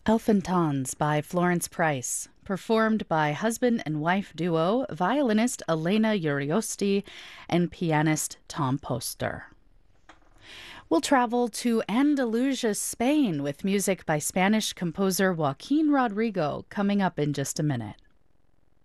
Elfantons by Florence Price, performed by husband and wife duo violinist Elena Uriosti and pianist Tom Poster. We'll travel to Andalusia, Spain with music by Spanish composer Joaquin Rodrigo coming up in just a minute.